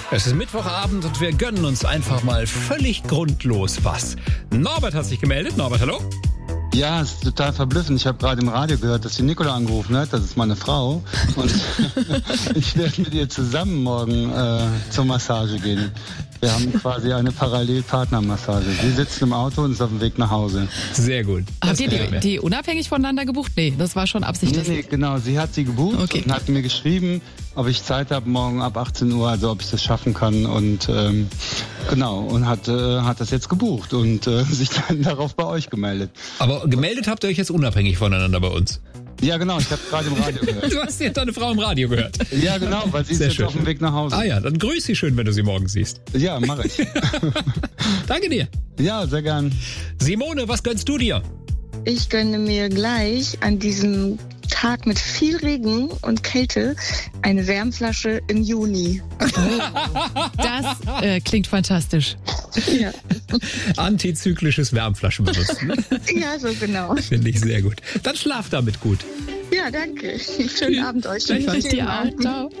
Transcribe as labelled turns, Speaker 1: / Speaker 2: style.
Speaker 1: Es ist Mittwochabend und wir gönnen uns einfach mal völlig grundlos was. Norbert hat sich gemeldet. Norbert, hallo?
Speaker 2: Ja, es ist total verblüffend. Ich habe gerade im Radio gehört, dass die Nicola angerufen hat. Das ist meine Frau. Und ich werde mit ihr zusammen morgen zur Massage gehen. Wir haben quasi eine Parallelpartnermassage. Sie sitzt im Auto und ist auf dem Weg nach Hause.
Speaker 1: Sehr gut.
Speaker 3: Habt ihr die unabhängig voneinander gebucht? Nee, das war schon absichtlich.
Speaker 2: Nee, genau. Sie hat sie gebucht und hat mir geschrieben, ob ich Zeit habe morgen ab 18 Uhr, also ob ich das schaffen kann. Und genau, und hat das jetzt gebucht und sich dann darauf bei euch gemeldet.
Speaker 1: Aber gemeldet habt ihr euch jetzt unabhängig voneinander bei uns?
Speaker 2: Ja, genau, ich habe gerade im Radio gehört.
Speaker 1: Du hast jetzt deine Frau im Radio gehört.
Speaker 2: Ja, genau, weil sie ist jetzt auf dem Weg nach Hause.
Speaker 1: Ah ja, dann grüß sie schön, wenn du sie morgen siehst.
Speaker 2: Ja, mache ich.
Speaker 1: Danke dir.
Speaker 2: Ja, sehr gern.
Speaker 1: Simone, was gönnst du dir?
Speaker 4: Ich gönne mir gleich an diesem Tag mit viel Regen und Kälte eine Wärmflasche im Juni.
Speaker 3: Das klingt fantastisch.
Speaker 4: Ja.
Speaker 1: Antizyklisches Wärmflaschenbenutzen.
Speaker 4: Ja, so genau.
Speaker 1: Finde ich sehr gut. Dann schlaf damit gut.
Speaker 4: Ja, danke. Schönen Abend euch.
Speaker 3: Dir auch. Ciao.